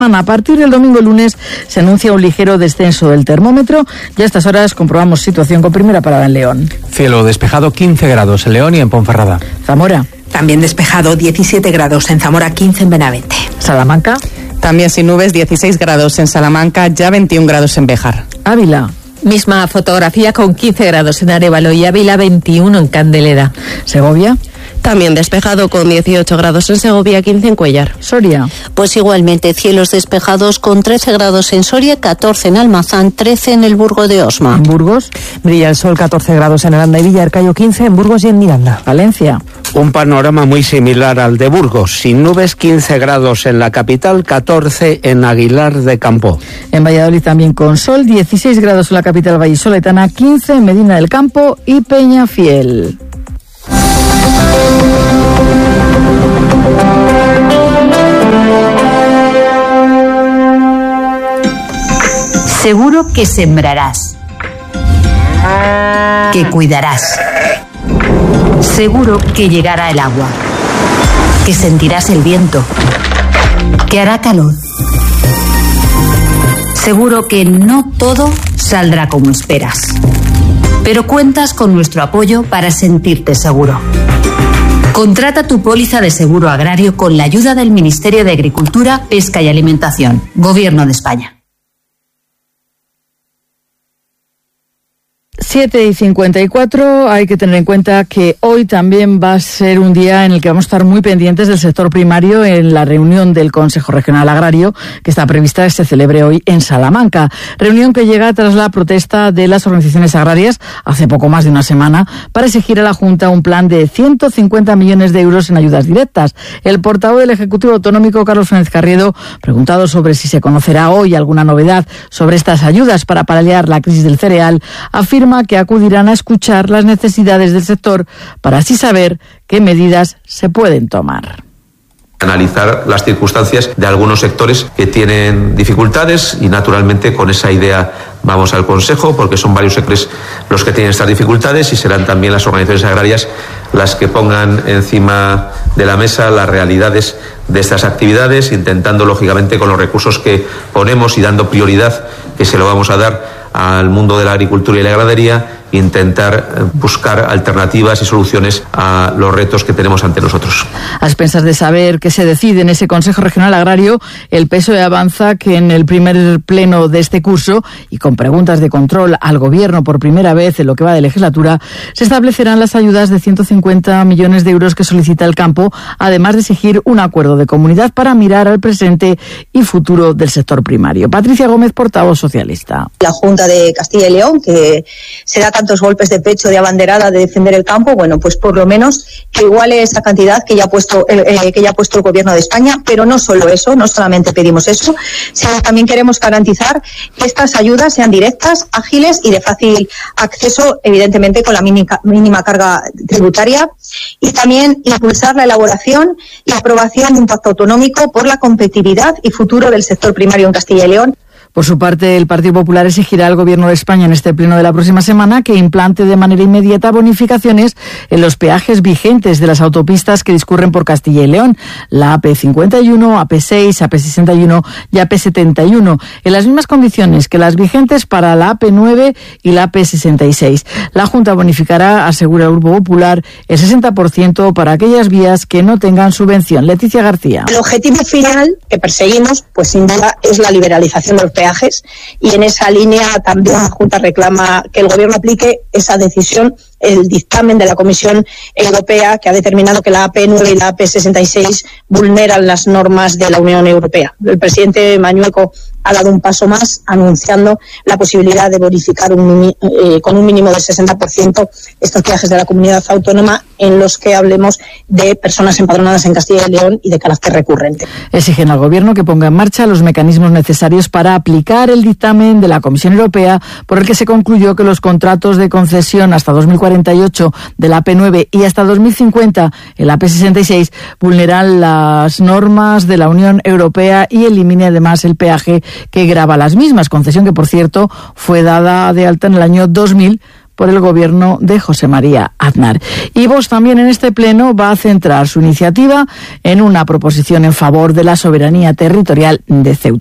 A partir del domingo lunes se anuncia un ligero descenso del termómetro y a estas horas comprobamos situación con primera parada en León. Cielo despejado, 15 grados en León y en Ponferrada. Zamora. También despejado, 17 grados en Zamora, 15 en Benavente. Salamanca. También sin nubes, 16 grados en Salamanca, ya 21 grados en Béjar. Ávila. Misma fotografía con 15 grados en Arévalo y Ávila, 21 en Candelera. Segovia. También despejado con 18 grados en Segovia, 15 en Cuéllar. Soria. Pues igualmente cielos despejados con 13 grados en Soria, 14 en Almazán, 13 en el Burgo de Osma. ¿En Burgos? Brilla el sol, 14 grados en Aranda y Villarcayo, 15 en Burgos y en Miranda. Valencia. Un panorama muy similar al de Burgos, sin nubes, 15 grados en la capital, 14 en Aguilar de Campo. En Valladolid también con sol, 16 grados en la capital vallisoletana, 15 en Medina del Campo y Peñafiel. Seguro que sembrarás, que cuidarás. Seguro que llegará el agua, que sentirás el viento, que hará calor. Seguro que no todo saldrá como esperas, pero cuentas con nuestro apoyo para sentirte seguro. Contrata tu póliza de seguro agrario con la ayuda del Ministerio de Agricultura, Pesca y Alimentación, Gobierno de España. 7:54, hay que tener en cuenta que hoy también va a ser un día en el que vamos a estar muy pendientes del sector primario en la reunión del Consejo Regional Agrario, que está prevista que se celebre hoy en Salamanca. Reunión que llega tras la protesta de las organizaciones agrarias hace poco más de una semana para exigir a la Junta un plan de 150 millones de euros en ayudas directas. El portavoz del Ejecutivo Autonómico, Carlos Fernández Carriedo, preguntado sobre si se conocerá hoy alguna novedad sobre estas ayudas para paliar la crisis del cereal, afirma que acudirán a escuchar las necesidades del sector para así saber qué medidas se pueden tomar. Analizar las circunstancias de algunos sectores que tienen dificultades y naturalmente con esa idea vamos al Consejo, porque son varios sectores los que tienen estas dificultades y serán también las organizaciones agrarias las que pongan encima de la mesa las realidades de estas actividades, intentando lógicamente con los recursos que ponemos y dando prioridad, que se lo vamos a dar al mundo de la agricultura y la ganadería, intentar buscar alternativas y soluciones a los retos que tenemos ante nosotros. A expensas de saber qué se decide en ese Consejo Regional Agrario, el PSOE avanza que en el primer pleno de este curso, y con preguntas de control al Gobierno por primera vez en lo que va de legislatura, se establecerán las ayudas de 150 millones de euros que solicita el campo, además de exigir un acuerdo de comunidad para mirar al presente y futuro del sector primario. Patricia Gómez, portavoz socialista. La Junta de Castilla y León, que se da tantos golpes de pecho de abanderada de defender el campo, bueno, pues por lo menos que iguale esa cantidad que ya ha puesto el Gobierno de España, pero no solo eso, no solamente pedimos eso, sino también queremos garantizar que estas ayudas sean directas, ágiles y de fácil acceso, evidentemente con la mínima carga tributaria, y también impulsar la elaboración y aprobación de un pacto autonómico por la competitividad y futuro del sector primario en Castilla y León. Por su parte, el Partido Popular exigirá al Gobierno de España en este pleno de la próxima semana que implante de manera inmediata bonificaciones en los peajes vigentes de las autopistas que discurren por Castilla y León, la AP51, AP6, AP61 y AP71, en las mismas condiciones que las vigentes para la AP9 y la AP66. La Junta bonificará, asegura el Grupo Popular, el 60% para aquellas vías que no tengan subvención. Leticia García. El objetivo final que perseguimos, pues sin duda, es la liberalización de los peajes, y en esa línea también la Junta reclama que el Gobierno aplique esa decisión, el dictamen de la Comisión Europea que ha determinado que la AP9 y la AP66 vulneran las normas de la Unión Europea. El presidente Mañueco ha dado un paso más anunciando la posibilidad de bonificar con un mínimo del 60% estos peajes de la comunidad autónoma en los que hablemos de personas empadronadas en Castilla y León y de carácter recurrente. Exigen al Gobierno que ponga en marcha los mecanismos necesarios para aplicar el dictamen de la Comisión Europea por el que se concluyó que los contratos de concesión hasta 2048 de la AP9 y hasta 2050 en la AP66 vulneran las normas de la Unión Europea y elimine además el peaje que grava las mismas, concesión que por cierto fue dada de alta en el año 2000 por el gobierno de José María Aznar. Y Vox también en este pleno va a centrar su iniciativa en una proposición en favor de la soberanía territorial de Ceuta.